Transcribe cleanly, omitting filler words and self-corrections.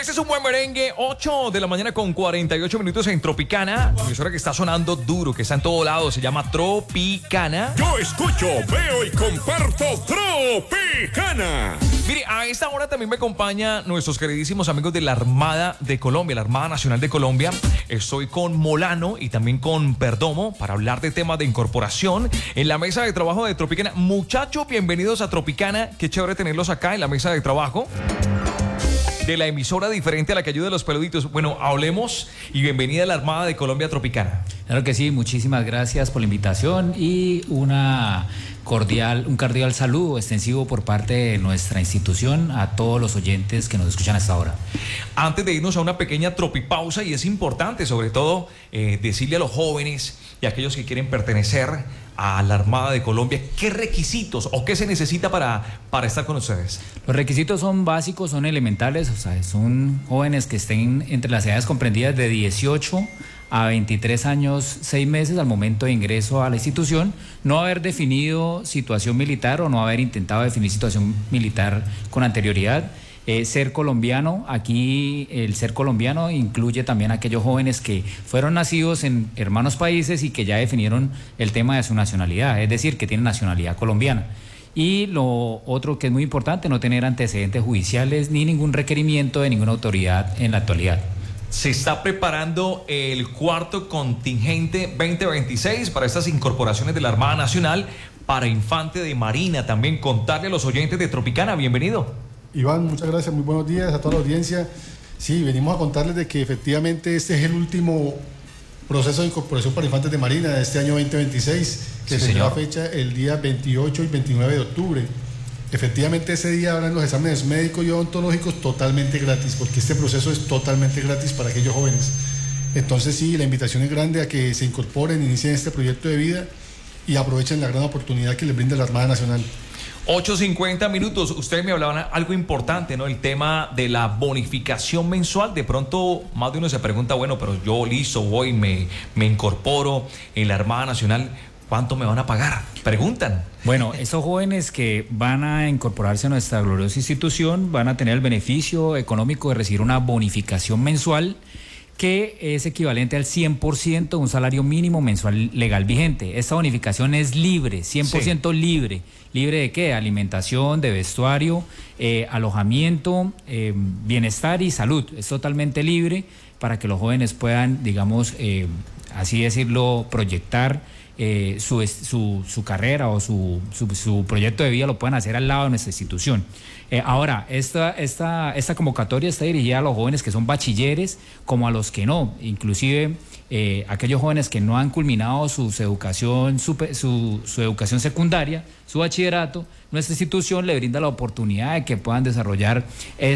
Este es un buen merengue, 8 de la mañana con 48 minutos en Tropicana. La emisora que está sonando duro, que está en todo lado, se llama Tropicana. Yo escucho, veo y comparto Tropicana. Mire, a esta hora también me acompañan nuestros queridísimos amigos de la Armada de Colombia, la Armada Nacional de Colombia. Estoy con Molano y también con Perdomo para hablar de temas de incorporación en la mesa de trabajo de Tropicana. Muchachos, bienvenidos a Tropicana. Qué chévere tenerlos acá en la mesa de trabajo de la emisora diferente a la que ayuda a los peluditos. Bueno, hablemos y bienvenida a la Armada de Colombia Tropicana. Claro que sí, muchísimas gracias por la invitación y un cordial saludo extensivo por parte de nuestra institución a todos los oyentes que nos escuchan hasta ahora. Antes de irnos a una pequeña tropipausa, y es importante sobre todo decirle a los jóvenes y a aquellos que quieren pertenecer a la Armada de Colombia, ¿qué requisitos o qué se necesita para estar con ustedes? Los requisitos son básicos, son elementales, o sea, son jóvenes que estén entre las edades comprendidas de 18 a 23 años, 6 meses al momento de ingreso a la institución, no haber definido situación militar o no haber intentado definir situación militar con anterioridad. Ser colombiano, aquí el ser colombiano incluye también a aquellos jóvenes que fueron nacidos en hermanos países y que ya definieron el tema de su nacionalidad, es decir, que tienen nacionalidad colombiana. Y lo otro que es muy importante, no tener antecedentes judiciales ni ningún requerimiento de ninguna autoridad en la actualidad. Se está preparando el cuarto contingente 2026 para estas incorporaciones de la Armada Nacional para Infante de Marina. También contarle a los oyentes de Tropicana, bienvenido. Iván, muchas gracias, muy buenos días a toda la audiencia. Sí, venimos a contarles de que efectivamente este es el último proceso de incorporación para Infantes de Marina de este año 2026, que se da fecha el día 28 y 29 de octubre. Efectivamente ese día habrán los exámenes médicos y odontológicos totalmente gratis, porque este proceso es totalmente gratis para aquellos jóvenes. Entonces sí, la invitación es grande a que se incorporen, inicien este proyecto de vida y aprovechen la gran oportunidad que les brinda la Armada Nacional. 8:50 minutos. Ustedes me hablaban algo importante, ¿no? El tema de la bonificación mensual. De pronto, más de uno se pregunta, bueno, pero yo listo, voy, me incorporo en la Armada Nacional. ¿Cuánto me van a pagar? Preguntan. Bueno, esos jóvenes que van a incorporarse a nuestra gloriosa institución van a tener el beneficio económico de recibir una bonificación mensual que es equivalente al 100% de un salario mínimo mensual legal vigente. Esta bonificación es libre, 100% sí. Libre. ¿Libre de qué? Alimentación, de vestuario, alojamiento, bienestar y salud. Es totalmente libre para que los jóvenes puedan, digamos, así decirlo, proyectar su carrera o su proyecto de vida, lo pueden hacer al lado de nuestra institución. Ahora, esta convocatoria está dirigida a los jóvenes que son bachilleres como a los que no, inclusive aquellos jóvenes que no han culminado su educación secundaria, su bachillerato. Nuestra institución le brinda la oportunidad de que puedan desarrollar